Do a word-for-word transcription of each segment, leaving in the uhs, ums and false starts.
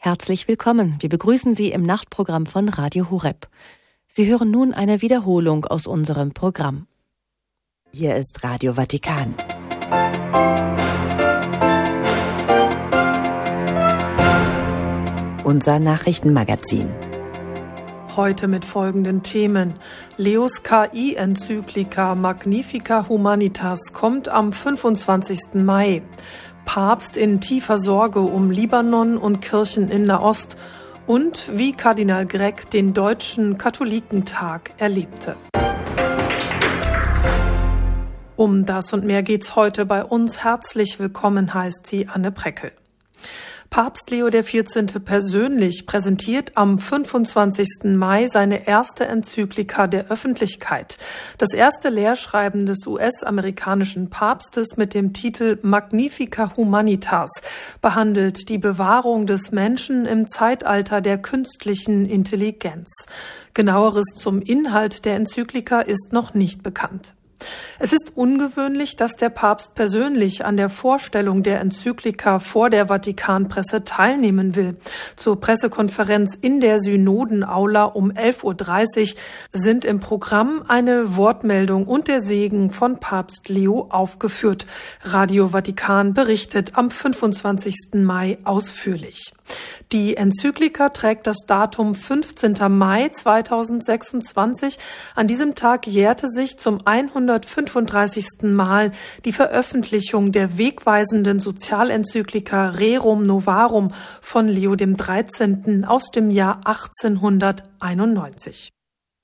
Herzlich willkommen. Wir begrüßen Sie im Nachtprogramm von Radio Horeb. Sie hören nun eine Wiederholung aus unserem Programm. Hier ist Radio Vatikan. Unser Nachrichtenmagazin. Heute mit folgenden Themen. Leos K I-Enzyklika Magnifica Humanitas kommt am fünfundzwanzigsten Mai. Papst in tiefer Sorge um Libanon und Kirchen in Nahost und wie Kardinal Gregg den Deutschen Katholikentag erlebte. Um das und mehr geht's heute bei uns. Herzlich willkommen heißt sie Anne Preckel. Papst Leo der vierzehnte persönlich präsentiert am fünfundzwanzigsten Mai seine erste Enzyklika der Öffentlichkeit. Das erste Lehrschreiben des U S-amerikanischen Papstes mit dem Titel Magnifica Humanitas behandelt die Bewahrung des Menschen im Zeitalter der künstlichen Intelligenz. Genaueres zum Inhalt der Enzyklika ist noch nicht bekannt. Es ist ungewöhnlich, dass der Papst persönlich an der Vorstellung der Enzyklika vor der Vatikanpresse teilnehmen will. Zur Pressekonferenz in der Synodenaula um elf Uhr dreißig sind im Programm eine Wortmeldung und der Segen von Papst Leo aufgeführt. Radio Vatikan berichtet am fünfundzwanzigsten Mai ausführlich. Die Enzyklika trägt das Datum fünfzehnten Mai zweitausendsechsundzwanzig. An diesem Tag jährte sich zum hundertfünfunddreißigsten Mal die Veröffentlichung der wegweisenden Sozialenzyklika Rerum Novarum von Leo dem dreizehnten aus dem Jahr achtzehnhunderteinundneunzig.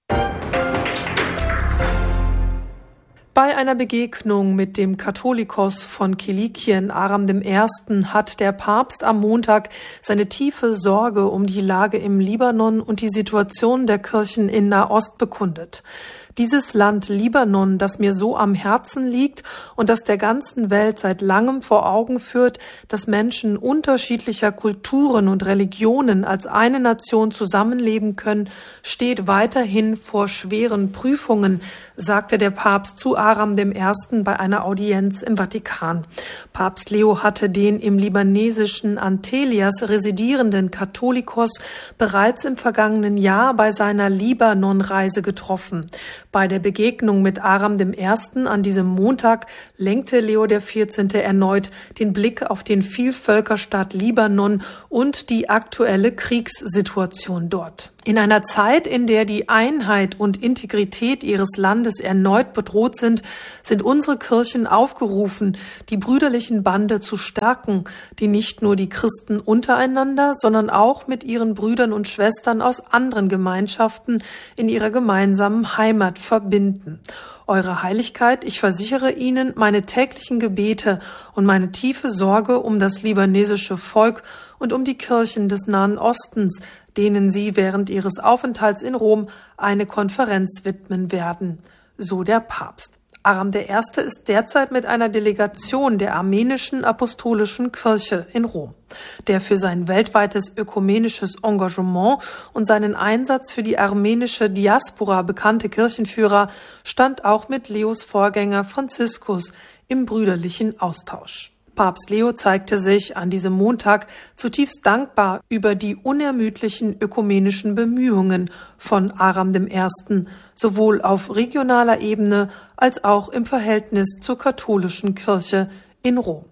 Bei einer Begegnung mit dem Katholikos von Kilikien, Aram dem Ersten, hat der Papst am Montag seine tiefe Sorge um die Lage im Libanon und die Situation der Kirchen in Nahost bekundet. Dieses Land Libanon, das mir so am Herzen liegt und das der ganzen Welt seit langem vor Augen führt, dass Menschen unterschiedlicher Kulturen und Religionen als eine Nation zusammenleben können, steht weiterhin vor schweren Prüfungen, sagte der Papst zu Aram dem Ersten bei einer Audienz im Vatikan. Papst Leo hatte den im libanesischen Antelias residierenden Katholikos bereits im vergangenen Jahr bei seiner Libanon-Reise getroffen. Bei der Begegnung mit Aram dem Ersten an diesem Montag lenkte Leo der vierzehnte erneut den Blick auf den Vielvölkerstaat Libanon und die aktuelle Kriegssituation dort. In einer Zeit, in der die Einheit und Integrität ihres Landes erneut bedroht sind, sind unsere Kirchen aufgerufen, die brüderlichen Bande zu stärken, die nicht nur die Christen untereinander, sondern auch mit ihren Brüdern und Schwestern aus anderen Gemeinschaften in ihrer gemeinsamen Heimat verbinden. Eure Heiligkeit, ich versichere Ihnen meine täglichen Gebete und meine tiefe Sorge um das libanesische Volk und um die Kirchen des Nahen Ostens, denen Sie während Ihres Aufenthalts in Rom eine Konferenz widmen werden, so der Papst. Aram der Erste ist derzeit mit einer Delegation der armenischen apostolischen Kirche in Rom. Der für sein weltweites ökumenisches Engagement und seinen Einsatz für die armenische Diaspora bekannte Kirchenführer stand auch mit Leos Vorgänger Franziskus im brüderlichen Austausch. Papst Leo zeigte sich an diesem Montag zutiefst dankbar über die unermüdlichen ökumenischen Bemühungen von Aram dem Ersten, sowohl auf regionaler Ebene als auch im Verhältnis zur katholischen Kirche in Rom.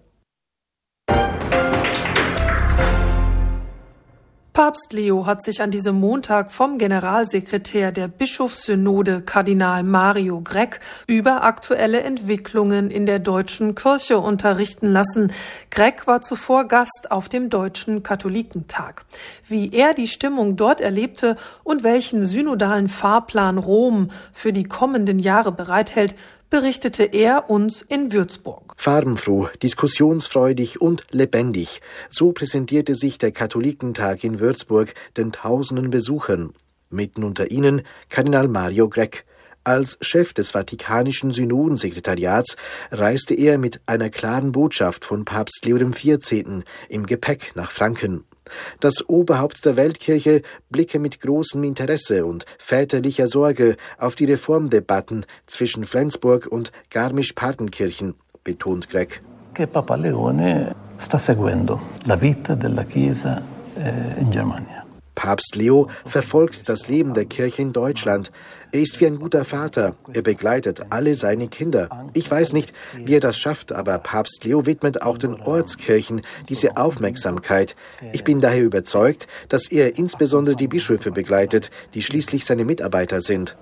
Papst Leo hat sich an diesem Montag vom Generalsekretär der Bischofssynode Kardinal Mario Gregg über aktuelle Entwicklungen in der deutschen Kirche unterrichten lassen. Gregg war zuvor Gast auf dem Deutschen Katholikentag. Wie er die Stimmung dort erlebte und welchen synodalen Fahrplan Rom für die kommenden Jahre bereithält, berichtete er uns in Würzburg. Farbenfroh, diskussionsfreudig und lebendig. So präsentierte sich der Katholikentag in Würzburg den tausenden Besuchern. Mitten unter ihnen Kardinal Mario Gregg. Als Chef des Vatikanischen Synodensekretariats reiste er mit einer klaren Botschaft von Papst Leo dem vierzehnten im Gepäck nach Franken. Das Oberhaupt der Weltkirche blicke mit großem Interesse und väterlicher Sorge auf die Reformdebatten zwischen Flensburg und Garmisch-Partenkirchen, betont Gregg. Che Papa Leone sta seguendo la vita della Chiesa in Germany. Papst Leo verfolgt das Leben der Kirche in Deutschland. Er ist wie ein guter Vater. Er begleitet alle seine Kinder. Ich weiß nicht, wie er das schafft, aber Papst Leo widmet auch den Ortskirchen diese Aufmerksamkeit. Ich bin daher überzeugt, dass er insbesondere die Bischöfe begleitet, die schließlich seine Mitarbeiter sind.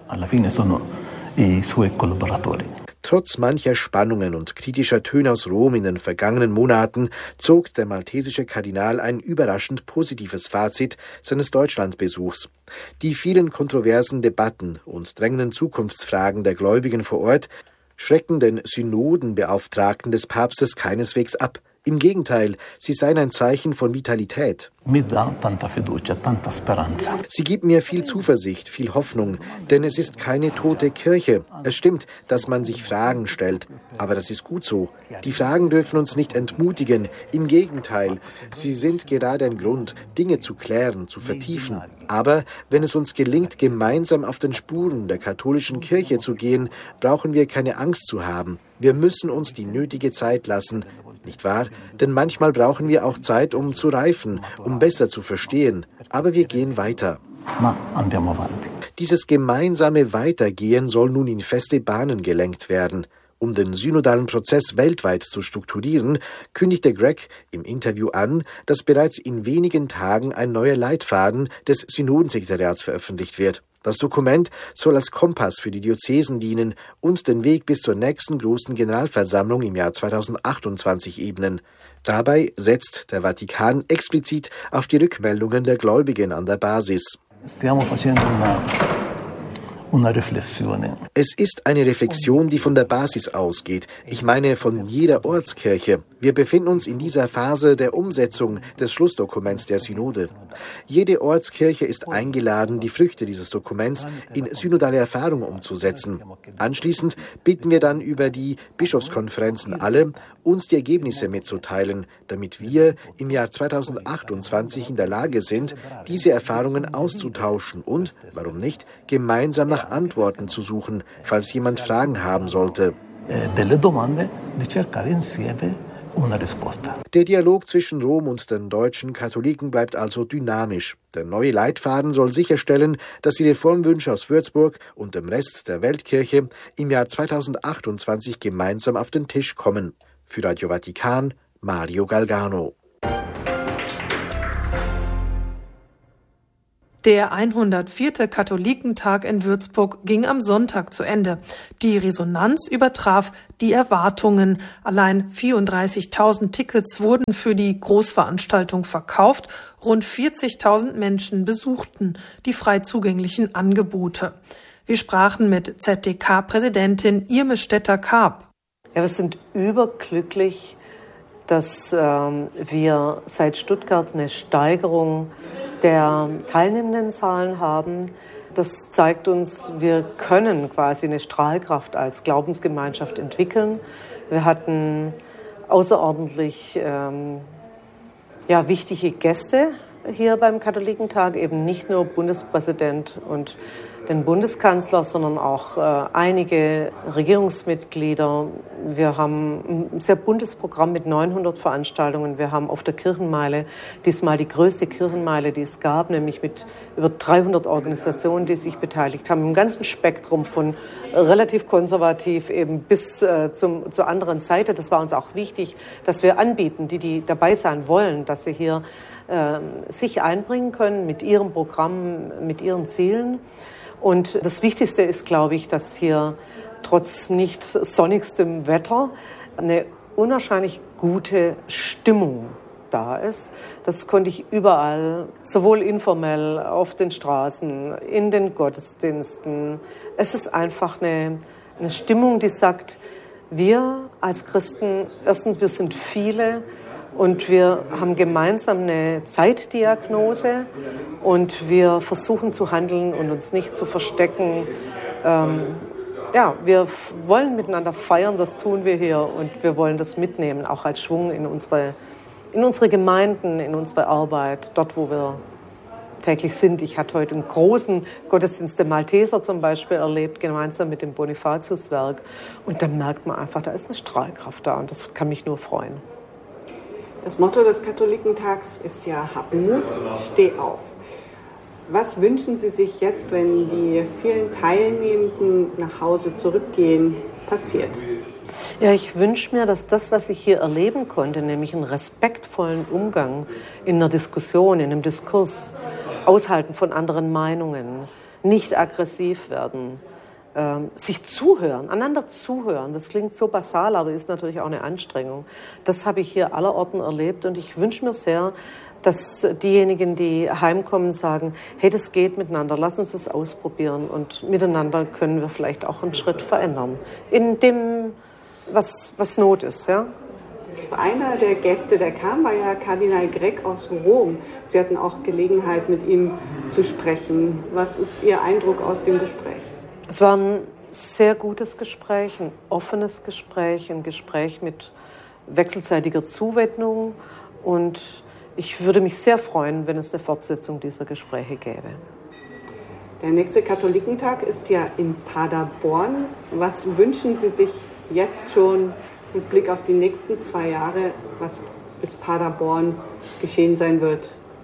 Trotz mancher Spannungen und kritischer Töne aus Rom in den vergangenen Monaten zog der maltesische Kardinal ein überraschend positives Fazit seines Deutschlandbesuchs. Die vielen kontroversen Debatten und drängenden Zukunftsfragen der Gläubigen vor Ort schrecken den Synodenbeauftragten des Papstes keineswegs ab. Im Gegenteil, sie seien ein Zeichen von Vitalität. Sie gibt mir viel Zuversicht, viel Hoffnung, denn es ist keine tote Kirche. Es stimmt, dass man sich Fragen stellt, aber das ist gut so. Die Fragen dürfen uns nicht entmutigen. Im Gegenteil, sie sind gerade ein Grund, Dinge zu klären, zu vertiefen. Aber wenn es uns gelingt, gemeinsam auf den Spuren der katholischen Kirche zu gehen, brauchen wir keine Angst zu haben. Wir müssen uns die nötige Zeit lassen. Nicht wahr? Denn manchmal brauchen wir auch Zeit, um zu reifen, um besser zu verstehen. Aber wir gehen weiter. Dieses gemeinsame Weitergehen soll nun in feste Bahnen gelenkt werden. Um den synodalen Prozess weltweit zu strukturieren, kündigte Greg im Interview an, dass bereits in wenigen Tagen ein neuer Leitfaden des Synodensekretariats veröffentlicht wird. Das Dokument soll als Kompass für die Diözesen dienen und den Weg bis zur nächsten großen Generalversammlung im Jahr zweitausendachtundzwanzig ebnen. Dabei setzt der Vatikan explizit auf die Rückmeldungen der Gläubigen an der Basis. Es ist eine Reflexion, die von der Basis ausgeht. Ich meine von jeder Ortskirche. Wir befinden uns in dieser Phase der Umsetzung des Schlussdokuments der Synode. Jede Ortskirche ist eingeladen, die Früchte dieses Dokuments in synodale Erfahrung umzusetzen. Anschließend bitten wir dann über die Bischofskonferenzen alle, uns die Ergebnisse mitzuteilen, damit wir im Jahr zweitausendachtundzwanzig in der Lage sind, diese Erfahrungen auszutauschen und, warum nicht, gemeinsam nach Antworten zu suchen, falls jemand Fragen haben sollte. Der Dialog zwischen Rom und den deutschen Katholiken bleibt also dynamisch. Der neue Leitfaden soll sicherstellen, dass die Reformwünsche aus Würzburg und dem Rest der Weltkirche im Jahr zweitausendachtundzwanzig gemeinsam auf den Tisch kommen. Für Radio Vatikan, Mario Galgano. Der hundertvierte Katholikentag in Würzburg ging am Sonntag zu Ende. Die Resonanz übertraf die Erwartungen. Allein vierunddreißigtausend Tickets wurden für die Großveranstaltung verkauft. Rund vierzigtausend Menschen besuchten die frei zugänglichen Angebote. Wir sprachen mit Z D K-Präsidentin Irme Stetter-Karp. Ja, wir sind überglücklich, dass ähm, wir seit Stuttgart eine Steigerung der teilnehmenden Zahlen haben. Das zeigt uns, wir können quasi eine Strahlkraft als Glaubensgemeinschaft entwickeln. Wir hatten außerordentlich ähm, ja, wichtige Gäste hier beim Katholikentag, eben nicht nur Bundespräsident und den Bundeskanzler, sondern auch äh, einige Regierungsmitglieder. Wir haben ein sehr buntes Programm mit neunhundert Veranstaltungen. Wir haben auf der Kirchenmeile diesmal die größte Kirchenmeile, die es gab, nämlich mit über dreihundert Organisationen, die sich beteiligt haben, im ganzen Spektrum von relativ konservativ eben bis äh, zum, zur anderen Seite. Das war uns auch wichtig, dass wir anbieten, die, die dabei sein wollen, dass sie hier äh, sich einbringen können mit ihrem Programm, mit ihren Zielen. Und das Wichtigste ist, glaube ich, dass hier trotz nicht sonnigstem Wetter eine unwahrscheinlich gute Stimmung da ist. Das konnte ich überall, sowohl informell auf den Straßen, in den Gottesdiensten. Es ist einfach eine, eine Stimmung, die sagt, wir als Christen, erstens, wir sind viele, und wir haben gemeinsam eine Zeitdiagnose und wir versuchen zu handeln und uns nicht zu verstecken. Ähm, ja, wir f- wollen miteinander feiern, das tun wir hier, und wir wollen das mitnehmen, auch als Schwung in unsere, in unsere Gemeinden, in unsere Arbeit, dort, wo wir täglich sind. Ich hatte heute einen großen Gottesdienst der Malteser zum Beispiel erlebt, gemeinsam mit dem Bonifatiuswerk. Und da merkt man einfach, da ist eine Strahlkraft da, und das kann mich nur freuen. Das Motto des Katholikentags ist ja Hab Mut, steh auf. Was wünschen Sie sich jetzt, wenn die vielen Teilnehmenden nach Hause zurückgehen, passiert? Ja, ich wünsche mir, dass das, was ich hier erleben konnte, nämlich einen respektvollen Umgang in einer Diskussion, in einem Diskurs, Aushalten von anderen Meinungen, nicht aggressiv werden, ähm, sich zuhören, einander zuhören. Das klingt so basal, aber ist natürlich auch eine Anstrengung. Das habe ich hier allerorten erlebt und ich wünsche mir sehr, dass diejenigen, die heimkommen, sagen, hey, das geht miteinander, lass uns das ausprobieren und miteinander können wir vielleicht auch einen Schritt verändern. In dem, was, was Not ist, ja. Einer der Gäste, der kam, war ja Kardinal Grech aus Rom. Sie hatten auch Gelegenheit, mit ihm zu sprechen. Was ist Ihr Eindruck aus dem Gespräch? Es war ein sehr gutes Gespräch, ein offenes Gespräch, ein Gespräch mit wechselseitiger Zuwendung. Und ich würde mich sehr freuen, wenn es eine Fortsetzung dieser Gespräche gäbe. Der nächste Katholikentag ist ja in Paderborn. Was wünschen Sie sich jetzt schon mit Blick auf die nächsten zwei Jahre, was bis Paderborn geschehen sein wird?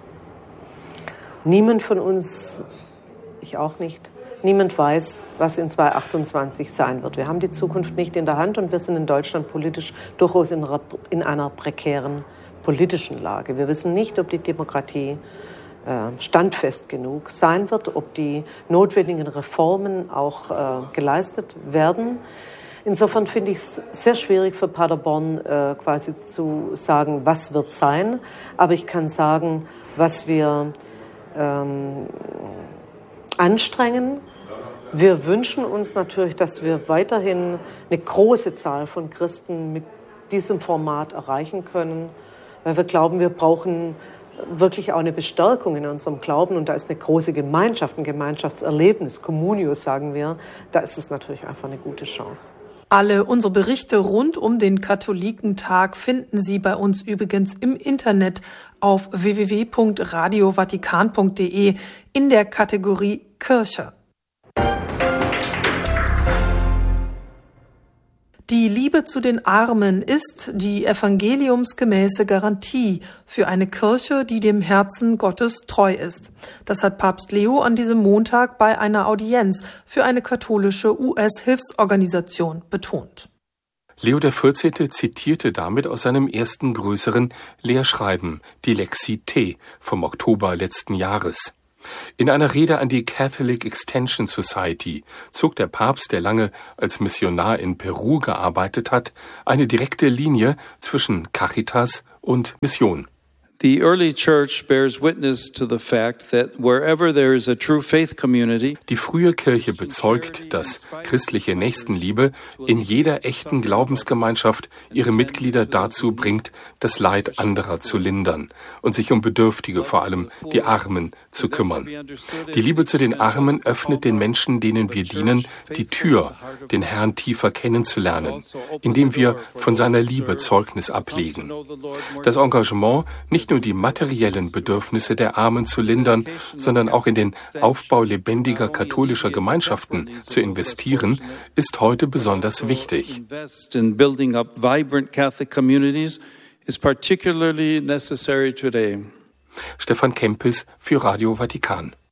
Niemand von uns, ich auch nicht, niemand weiß, was in zweitausendachtundzwanzig sein wird. Wir haben die Zukunft nicht in der Hand und wir sind in Deutschland politisch durchaus in einer, in einer prekären politischen Lage. Wir wissen nicht, ob die Demokratie äh, standfest genug sein wird, ob die notwendigen Reformen auch äh, geleistet werden. Insofern finde ich es sehr schwierig für Paderborn äh, quasi zu sagen, was wird sein. Aber ich kann sagen, was wir ähm, anstrengen. Wir wünschen uns natürlich, dass wir weiterhin eine große Zahl von Christen mit diesem Format erreichen können, weil wir glauben, wir brauchen wirklich auch eine Bestärkung in unserem Glauben. Und da ist eine große Gemeinschaft, ein Gemeinschaftserlebnis, Communio sagen wir, da ist es natürlich einfach eine gute Chance. Alle unsere Berichte rund um den Katholikentag finden Sie bei uns übrigens im Internet auf w w w punkt radio vatikan punkt d e in der Kategorie Kirche. Die Liebe zu den Armen ist die evangeliumsgemäße Garantie für eine Kirche, die dem Herzen Gottes treu ist. Das hat Papst Leo an diesem Montag bei einer Audienz für eine katholische U S-Hilfsorganisation betont. Leo der vierzehnte zitierte damit aus seinem ersten größeren Lehrschreiben, die Lexi T. vom Oktober letzten Jahres. In einer Rede an die Catholic Extension Society zog der Papst, der lange als Missionar in Peru gearbeitet hat, eine direkte Linie zwischen Caritas und Mission. The early church bears witness to the fact that wherever there is a true faith community, die frühe Kirche bezeugt, dass christliche Nächstenliebe in jeder echten Glaubensgemeinschaft ihre Mitglieder dazu bringt, das Leid anderer zu lindern und sich um Bedürftige, vor allem die Armen, zu kümmern. Die Liebe zu den Armen öffnet den Menschen, denen wir dienen, die Tür, den Herrn tiefer kennenzulernen, indem wir von seiner Liebe Zeugnis ablegen. Das Engagement, nicht nur die materiellen Bedürfnisse der Armen zu lindern, sondern auch in den Aufbau lebendiger katholischer Gemeinschaften zu investieren, ist heute besonders wichtig. Stefan Kempis für Radio Vatikan.